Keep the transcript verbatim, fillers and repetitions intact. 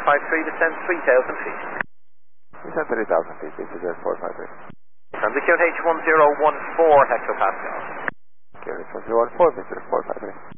five three, descend three thousand feet. Descend three thousand feet, this is four five three. From the Q H one zero one four hectopascal. Q H one zero one four, this is four five three.